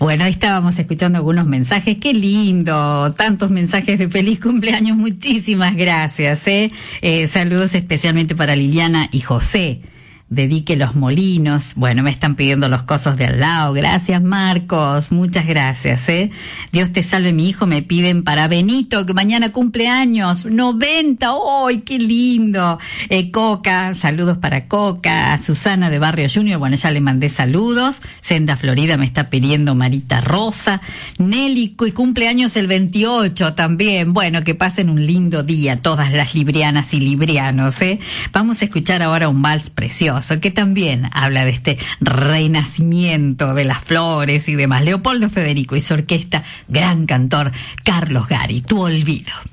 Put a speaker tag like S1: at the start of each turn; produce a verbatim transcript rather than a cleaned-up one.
S1: Bueno, ahí estábamos escuchando algunos mensajes. ¡Qué lindo! Tantos mensajes de feliz cumpleaños. Muchísimas gracias, ¿eh? Eh, saludos especialmente para Liliana y José. Dedique los molinos. Bueno, me están pidiendo los cosos de al lado. Gracias, Marcos. Muchas gracias, ¿eh? Dios te salve, mi hijo. Me piden para Benito, que mañana cumple años. noventa. ¡Ay, qué lindo! Eh, Coca, saludos para Coca. Susana de Barrio Junior. Bueno, ya le mandé saludos. Senda Florida me está pidiendo Marita Rosa. Nelly, y cumpleaños el veintiocho también. Bueno, que pasen un lindo día todas las librianas y librianos, ¿eh? Vamos a escuchar ahora un vals precioso que también habla de este renacimiento de las flores y demás. Leopoldo Federico y su orquesta, gran cantor Carlos Gari, Tu Olvido.